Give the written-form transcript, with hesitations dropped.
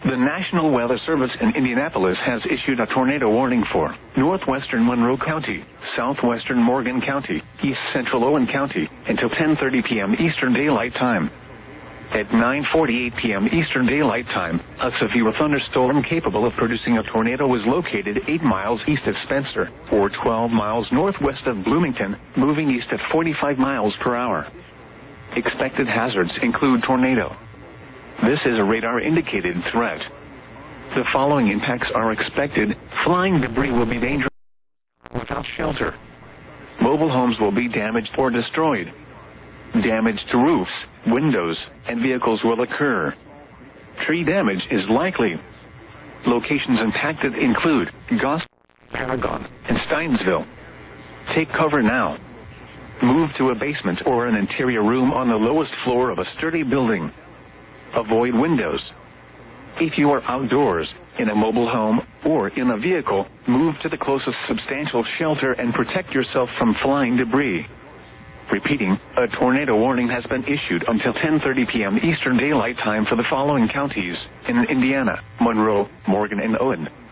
The National Weather Service in Indianapolis has issued a tornado warning for northwestern Monroe County, southwestern Morgan County, east central Owen County, until 10:30 p.m. Eastern Daylight Time. At 9:48 p.m. Eastern Daylight Time, a severe thunderstorm capable of producing a tornado was located 8 miles east of Spencer, or 12 miles northwest of Bloomington, moving east at 45 miles per hour. Expected hazards include tornado. This is a radar-indicated threat. The following impacts are expected. Flying debris will be dangerous without shelter. Mobile homes will be damaged or destroyed. Damage to roofs, windows, and vehicles will occur. Tree damage is likely. Locations impacted include Goss, Paragon, and Steinsville. Take cover now. Move to a basement or an interior room on the lowest floor of a sturdy building. Avoid windows. If you are outdoors, in a mobile home, or in a vehicle, move to the closest substantial shelter and protect yourself from flying debris. Repeating, a tornado warning has been issued until 10:30 p.m. Eastern Daylight Time for the following counties in Indiana: Monroe, Morgan, and Owen.